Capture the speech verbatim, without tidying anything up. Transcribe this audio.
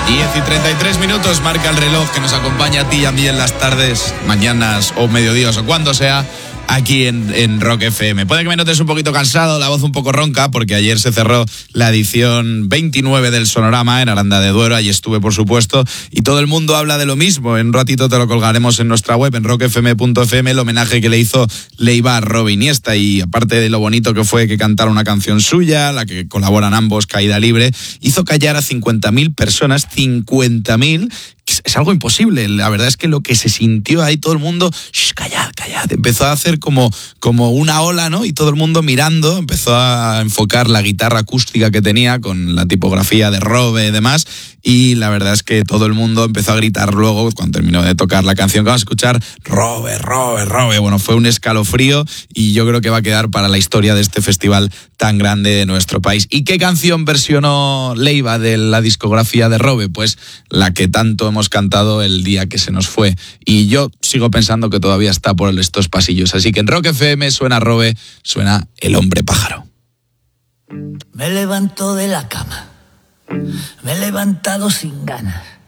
diez y treinta y tres minutos marca el reloj que nos acompaña a ti y a mí en las tardes, mañanas o mediodías o cuando sea, aquí en, en Rock F M. Puede que me notes un poquito cansado, la voz un poco ronca, porque ayer se cerró la edición veintinueve del Sonorama en Aranda de Duero. Allí estuve, por supuesto, y todo el mundo habla de lo mismo. En un ratito te lo colgaremos en nuestra web, en rock f m punto f m, el homenaje que le hizo Leiva a Robe Iniesta. Y aparte de lo bonito que fue que cantara una canción suya, la que colaboran ambos, Caída Libre, hizo callar a cincuenta mil personas, cincuenta mil. Es algo imposible. La verdad es que lo que se sintió ahí, todo el mundo, shh, callad, callad, empezó a hacer como, como una ola, ¿no? Y todo el mundo mirando, empezó a enfocar la guitarra acústica que tenía con la tipografía de Robe y demás, y la verdad es que todo el mundo empezó a gritar luego, cuando terminó de tocar la canción que vamos a escuchar, Robe, Robe, Robe. Bueno, fue un escalofrío y yo creo que va a quedar para la historia de este festival tan grande de nuestro país. ¿Y qué canción versionó Leiva de la discografía de Robe? Pues la que tanto hemos cantado el día que se nos fue, y yo sigo pensando que todavía está por estos pasillos. Así que en Rock F M suena Robe, suena El Hombre Pájaro. Me levanto de la cama, me he levantado sin ganas,